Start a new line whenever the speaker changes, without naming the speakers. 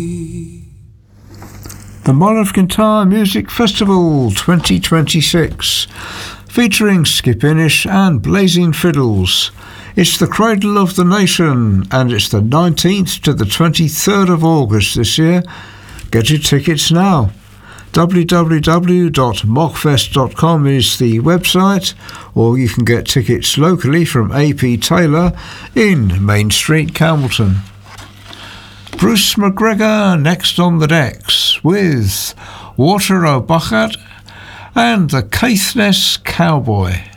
The Monmouth Guitar Music Festival 2026, featuring Skip Innish and Blazing Fiddles. It's the Cradle of the Nation, and it's the 19th to the 23rd of August this year. Get your tickets now. www.mockfest.com is the website, or you can get tickets locally from AP Taylor in Main Street, Campbellton. Bruce McGregor next on the decks with Water o' Buchat and the Caithness Cowboy.